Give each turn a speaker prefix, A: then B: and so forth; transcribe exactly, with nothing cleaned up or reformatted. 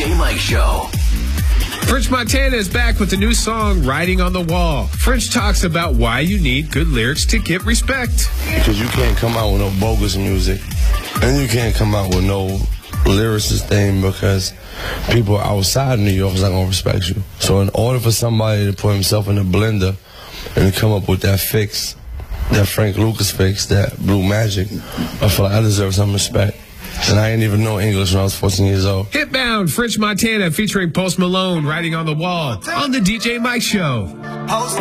A: J Mike Show.
B: French Montana is back with the new song, Writing on the Wall. French talks about why you need good lyrics to get respect.
C: Because you can't come out with no bogus music, and you can't come out with no lyricist thing, because people outside New York is not going to respect you. So in order for somebody to put himself in a blender and to come up with that fix, that Frank Lucas fix, that Blue Magic, I feel like I deserve some respect. And I didn't even know English when I was fourteen years old.
B: Hitbound, French Montana featuring Post Malone, Writing on the Wall on the D J Mike Show.